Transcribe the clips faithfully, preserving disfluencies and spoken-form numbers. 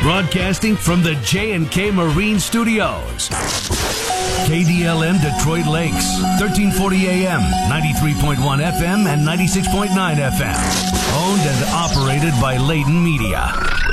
Broadcasting from the J and K Marine Studios. K D L M Detroit Lakes, thirteen forty A M, ninety-three point one F M, and ninety-six point nine F M. Owned and operated by Layton Media.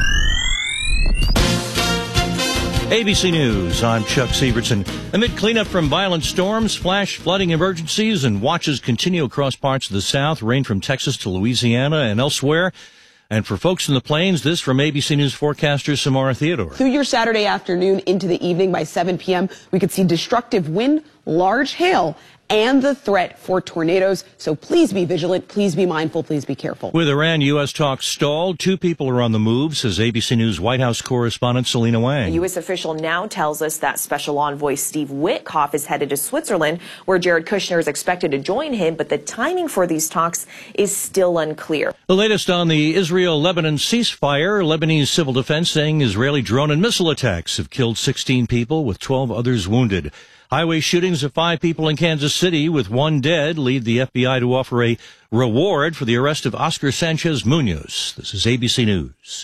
A B C News, I'm Chuck Severson. Amid cleanup from violent storms, flash flooding emergencies, and watches continue across parts of the South, rain from Texas to Louisiana and elsewhere. And for folks in the plains, this from A B C News forecaster Samara Theodore. Through your Saturday afternoon into the evening by seven P M, we could see destructive wind, large hail, and the threat for tornadoes. So please be vigilant, please be mindful, please be careful. With Iran U S talks stalled, two people are on the move, says A B C News White House correspondent Selena Wang. A U S official now tells us that Special Envoy Steve Witkoff is headed to Switzerland, where Jared Kushner is expected to join him, but the timing for these talks is still unclear. The latest on the Israel-Lebanon ceasefire, Lebanese civil defense saying Israeli drone and missile attacks have killed sixteen people with twelve others wounded. Highway shootings of five people in Kansas City with one dead lead the F B I to offer a reward for the arrest of Oscar Sanchez Munoz. This is A B C News.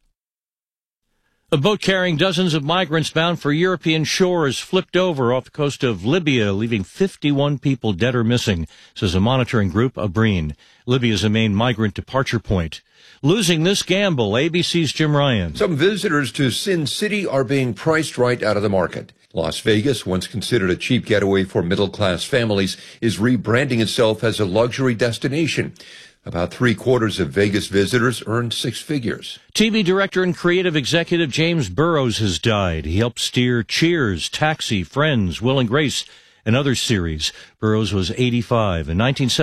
A boat carrying dozens of migrants bound for European shores flipped over off the coast of Libya, leaving fifty-one people dead or missing, says a monitoring group, Abreen. Libya is a main migrant departure point. Losing this gamble, A B C's Jim Ryan. Some visitors to Sin City are being priced right out of the market. Las Vegas, once considered a cheap getaway for middle-class families, is rebranding itself as a luxury destination. About three-quarters of Vegas visitors earned six figures. T V director and creative executive James Burrows has died. He helped steer Cheers, Taxi, Friends, Will and Grace, and other series. Burrows was eighty-five. In nineteen